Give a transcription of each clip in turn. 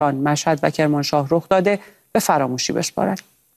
مشهد و کرمانشاه رخ داده به فراموشی بسپارد.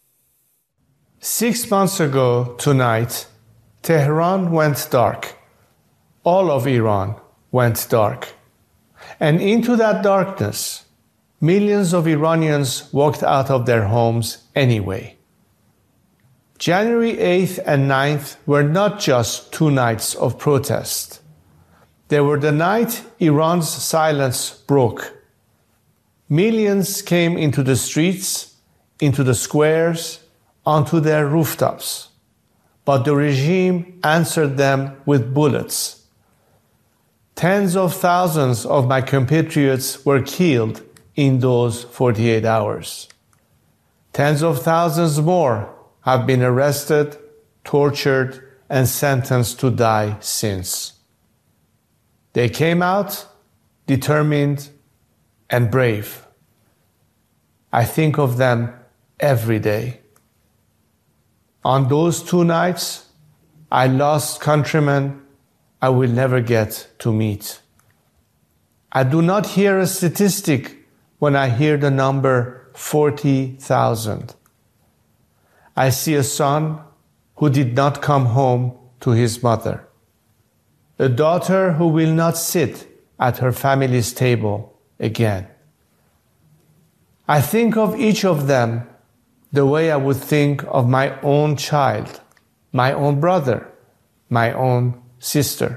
6 months ago tonight, Tehran went dark. All of Iran went dark. And into that darkness, millions of Iranians walked out of their homes anyway. January 8th and 9th were not just 2 nights of protest. They were the night Iran's silence broke. Millions came into the streets, into the squares, onto their rooftops. But the regime answered them with bullets. Tens of thousands of my compatriots were killed in those 48 hours. Tens of thousands more have been arrested, tortured, and sentenced to die since. They came out determined and brave. I think of them every day. On those 2 nights, I lost countrymen I will never get to meet. I do not hear a statistic when I hear the number 40,000. I see a son who did not come home to his mother, a daughter who will not sit at her family's table again. I think of each of them the way I would think of my own child, my own brother, my own sister.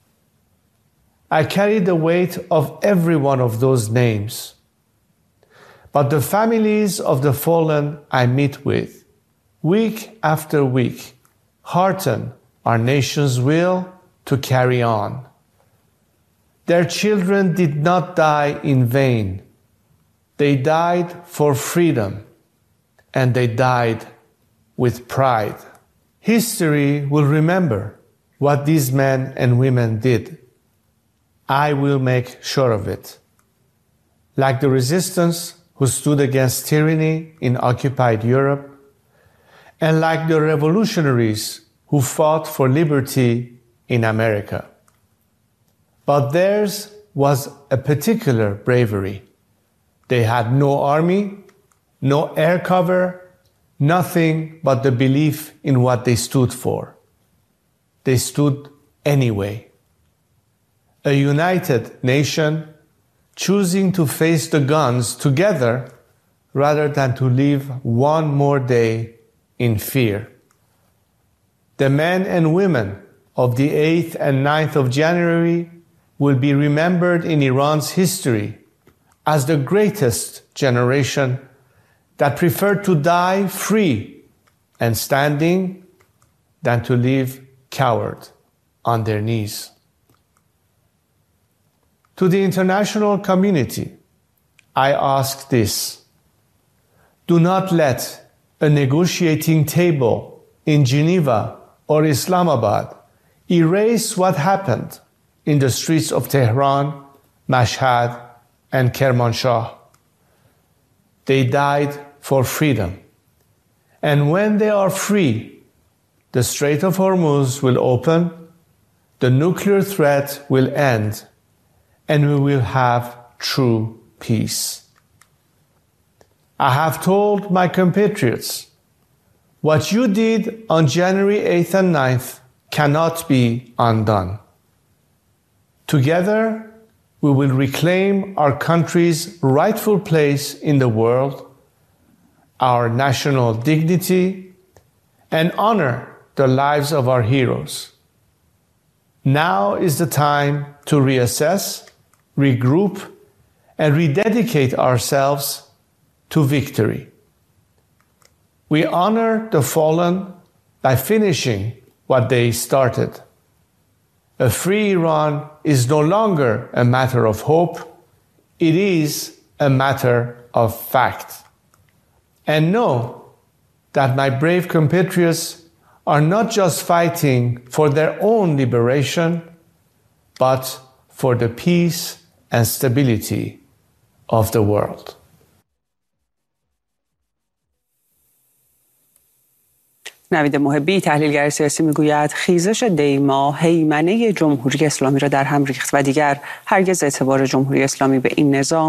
I carry the weight of every one of those names. But the families of the fallen I meet with, week after week, hearten our nation's will to carry on. Their children did not die in vain. They died for freedom. And they died with pride. History will remember what these men and women did. I will make sure of it. Like the resistance who stood against tyranny in occupied Europe, and like the revolutionaries who fought for liberty in America. But theirs was a particular bravery. They had no army, no air cover, nothing but the belief in what they stood for. They stood anyway. A united nation choosing to face the guns together rather than to live one more day in fear. The men and women of the 8th and 9th of January will be remembered in Iran's history as the greatest generation that preferred to die free and standing than to live coward on their knees. To the international community, I ask this: do not let a negotiating table in Geneva or Islamabad erase what happened in the streets of Tehran, Mashhad, and Kermanshah. They died for freedom. And when they are free, the Strait of Hormuz will open, the nuclear threat will end, and we will have true peace. I have told my compatriots, what you did on January 8th and 9th cannot be undone. Together, we will reclaim our country's rightful place in the world, our national dignity, and honor the lives of our heroes. Now is the time to reassess, regroup, and rededicate ourselves to victory. We honor the fallen by finishing what they started. A free Iran is no longer a matter of hope, it is a matter of fact. And know that my brave compatriots are not just fighting for their own liberation, but for the peace and stability of the world. نوید محبی تحلیلگر سیاسی میگوید خیزش دیما هیمنه جمهوری اسلامی را در هم ریخت و دیگر هرگز اعتبار جمهوری اسلامی به این نظام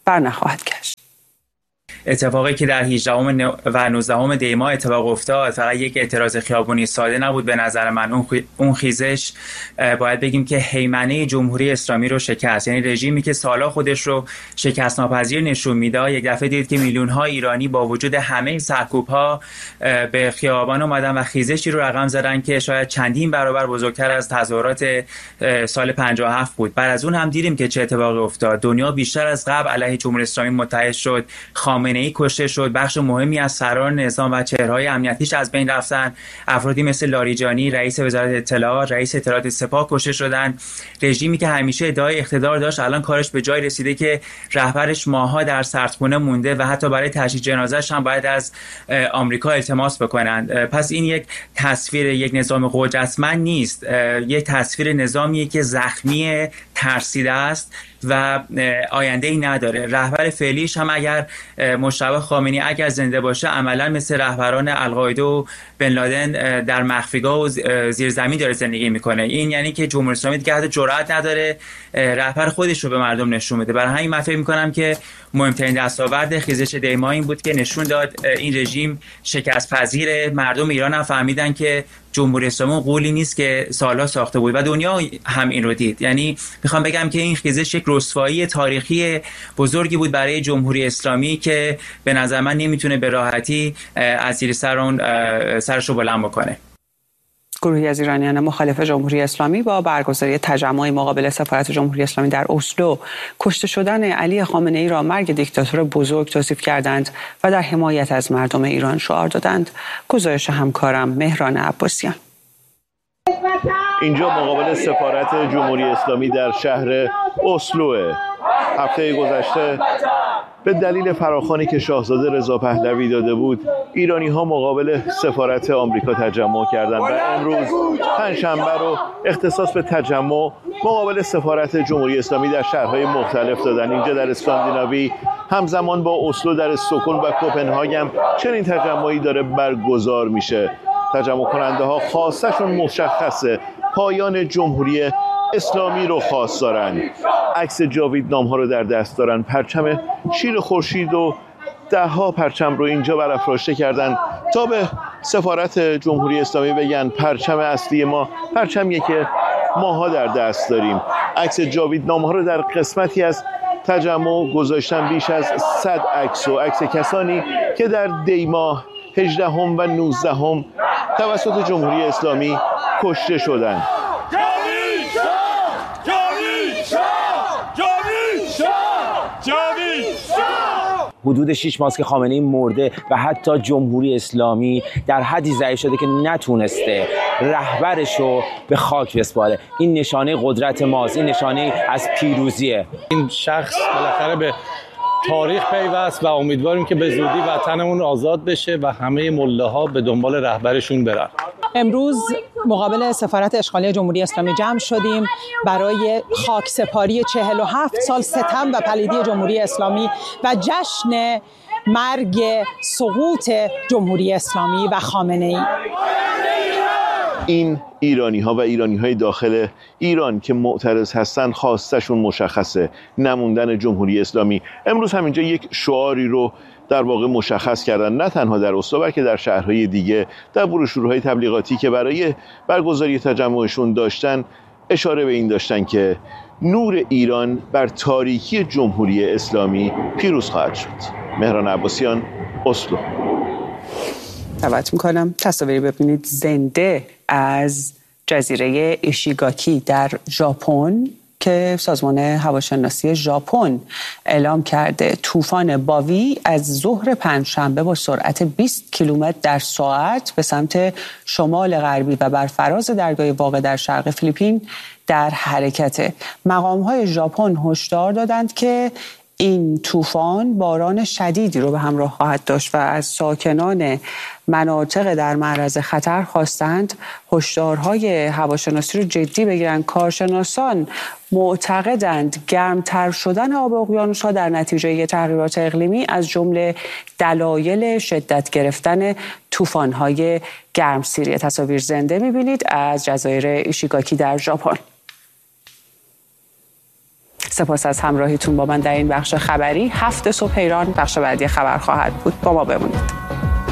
برنخواهد گشت. اتفاقی که در 18 و 19 دی ماه اتفاق افتاد فقط یک اعتراض خیابونی ساده نبود. به نظر من اون خیزش باید بگیم که هیمنه جمهوری اسلامی رو شکست، یعنی رژیمی که سالا خودش رو شکست ناپذیر نشون میداد، یک دفعه دید که میلیون ها ایرانی با وجود همه سرکوب ها به خیابان اومدن و خیزشی رو رقم زدن که شاید چندین برابر بزرگتر از تظاهرات سال 57 بود. بعد از اون هم دیدیم که چه اتفاقی افتاد. دنیا بیشتر از قبل علیه جمهوری اسلامی متحد شد. خامنه‌ای کشته شد، بخش مهمی از سران نظام و چهره‌های امنیتیش از بین رفتن. افرادی مثل لاریجانی رئیس وزارت اطلاعات، رئیس اطلاعات سپاه کشته شدن. رژیمی که همیشه ادعای اقتدار داشت الان کارش به جای رسیده که رهبرش ماها در سردخونه مونده و حتی برای تشییع جنازه‌اش هم باید از آمریکا التماس بکنند. پس این یک تصویر یک نظام قدرتمند نیست، یک تصویر نظامیه که زخمی، ترسیده است و آینده‌ای نداره. رهبر فعلیش هم اگر مجتبی خامنه‌ای اگر زنده باشه عملا مثل رهبران القاعده و بن لادن در مخفیگاه و زیرزمین داره زندگی میکنه. این یعنی که جمهوری اسلامی دیگه حتی جرئت نداره رهبر خودش رو به مردم نشون بده. برای همین من فکر میکنم که مهمترین دستاورد خیزش دی ماه این بود که نشون داد این رژیم شکست پذیره. مردم ایران هم فهمیدن که جمهوری اسلامی قولی نیست که سالها ساخته بود و دنیا هم این رو دید. یعنی میخوام بگم که این خیزش یک رسوایی تاریخی بزرگی بود برای جمهوری اسلامی که به نظر من نمیتونه به راحتی از زیر سرش رو بلند بکنه. گروهی از ایرانیان مخالف جمهوری اسلامی با برگزاری تجمعی مقابل سفارت جمهوری اسلامی در اسلو کشته شدن علی خامنه‌ای را مرگ دیکتاتور بزرگ توصیف کردند و در حمایت از مردم ایران شعار دادند. گزارش همکارم مهران عباسیان. اینجا مقابل سفارت جمهوری اسلامی در شهر اسلو. هفته گذشته به دلیل فراخوانی که شاهزاده رضا پهلوی داده بود، ایرانی‌ها مقابل سفارت آمریکا تجمع کردند و امروز پنجشنبه رو اختصاص به تجمع مقابل سفارت جمهوری اسلامی در شهرهای مختلف دادن. اینجا در اسکاندیناوی همزمان با اسلو در استکهلم و کوپنهاگن چنین تجمعی داره برگزار میشه. تجمع کننده ها خواستشون مشخصه، پایان جمهوری اسلامی رو خواست دارن. عکس جاویدنام ها رو در دست دارن، پرچم شیر خورشید و 10 پرچم رو اینجا برافراشته کردن تا به سفارت جمهوری اسلامی بگن پرچم اصلی ما پرچمیه که ماها در دست داریم. عکس جاویدنام ها رو در قسمتی از تجمع گذاشتن، بیش از 100 عکس و عکس کسانی که در دی ماه 18 و 19 توسط جمهوری اسلامی کشته شدند. حدود 6 ماه که خامنه‌ای مرده و حتی جمهوری اسلامی در حدی ضعیف شده که نتونسته رهبرشو به خاک بسپاره. این نشانه قدرت ماست، این نشانه از پیروزیه. این شخص بالاخره به تاریخ پیوست و امیدواریم که به زودی وطنمون آزاد بشه و همه مله‌ها به دنبال رهبرشون برن. امروز مقابل سفارت اشغالی جمهوری اسلامی جمع شدیم برای خاکسپاری 47 سال ستم و پلیدی جمهوری اسلامی و جشن مرگ سقوط جمهوری اسلامی و خامنه‌ای. این ایرانی‌ها و ایرانی‌های داخل ایران که معترض هستن خواستشون مشخصه، نموندن جمهوری اسلامی. امروز همینجا یک شعاری رو در واقع مشخص کردن، نه تنها در اسلو بلکه در شهرهای دیگه. در بروشورهای تبلیغاتی که برای برگزاری تجمعشون داشتن اشاره به این داشتن که نور ایران بر تاریکی جمهوری اسلامی پیروز خواهد شد. مهران عباسیان، اسلو. دعوت میکنم تصاویری ببینید زنده از جزیره ایشیگاکی در ژاپن که سازمان هواشناسی ژاپن اعلام کرده طوفان باوی از ظهر پنجشنبه با سرعت 20 کیلومتر در ساعت به سمت شمال غربی و بر فراز درگاه واقع در شرق فیلیپین در حرکته. مقام‌های ژاپن هشدار دادند که این طوفان باران شدیدی رو به همراه خواهد داشت و از ساکنان مناطق در معرض خطر خواستند هشدارهای هواشناسی رو جدی بگیرند. کارشناسان معتقدند گرمتر شدن آب اقیانوس‌ها در نتیجه تغییرات اقلیمی از جمله دلایل شدت گرفتن طوفان‌های گرمسیری. تصاویر زنده می‌بینید از جزایر ایشیگاکی در ژاپن. سپاس از همراهیتون با من در این بخش خبری. 7 صبح ایران بخش بعدی خبر خواهد بود. با ما بمونید.